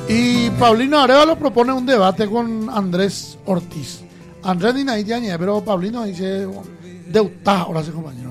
Y Paulino Arevalo propone un debate con Andrés Ortiz. Andrés ni nadie ya, pero Paulino dice deutá, ahora sí, compañero.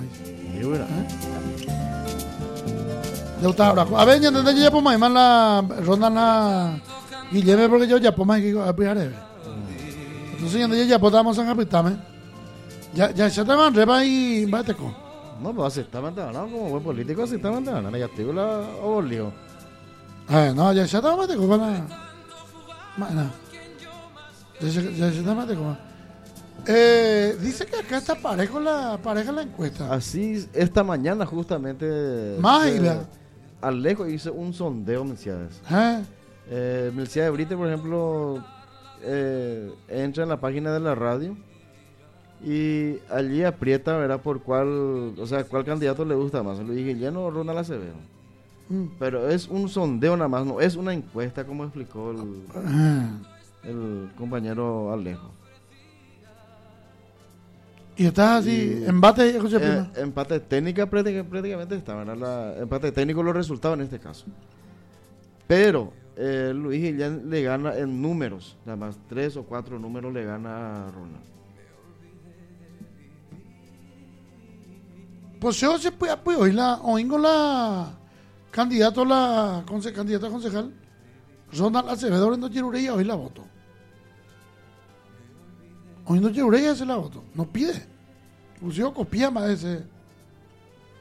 Deutá, ahora. A ver, ya entendés, ya pues más la ronda na Guillermo, porque yo ya pues más que a pillar. Entonces ya pues estamos en capitame. Ya te van repa y vete con. No, pues aceptamente ganado como buen político, aceptamente ganado. Negativo la obolio. No, ya te van con la. Mana. Ya te van con. Dice que acá está pareja la encuesta. Así, esta mañana justamente. Maila. Alejo hizo un sondeo, Melciades. Melciades Brite, por ejemplo, entra en la página de la radio y allí aprieta, verá por cuál candidato le gusta más, Luis Guillermo o Ronald Acevedo. Pero es un sondeo nada más, no es una encuesta, como explicó el compañero Alejo. Y estás así, embate, empate técnica prácticamente está, ¿verdad? Empate técnico los resultados en este caso. Pero Luis Guillén le gana en números, nada más 3 o 4 números le gana a Ronald. Pues yo se puede oír la candidata a concejal Ronald Acevedo no quiere Ureya, hoy la voto. Hoy no quiere Ureya, se la voto. No pide. Inclusive copia más ese